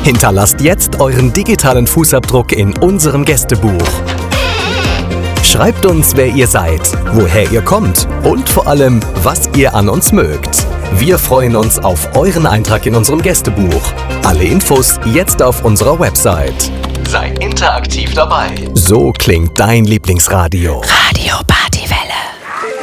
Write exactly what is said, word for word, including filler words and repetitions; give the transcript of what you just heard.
Hinterlasst jetzt euren digitalen Fußabdruck in unserem Gästebuch. Schreibt uns, wer ihr seid, woher ihr kommt und vor allem, was ihr an uns mögt. Wir freuen uns auf euren Eintrag in unserem Gästebuch. Alle Infos jetzt auf unserer Website. Sei interaktiv dabei. So klingt dein Lieblingsradio. Radio Partywelle.